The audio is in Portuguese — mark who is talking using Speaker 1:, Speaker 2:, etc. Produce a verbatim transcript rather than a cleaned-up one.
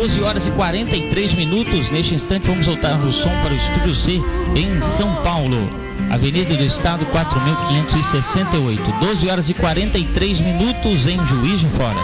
Speaker 1: doze horas e quarenta e três minutos. Neste instante vamos voltar no som para o Estúdio C em São Paulo, Avenida do Estado quatro mil quinhentos e sessenta e oito. doze horas e quarenta e três minutos em Juiz de Fora.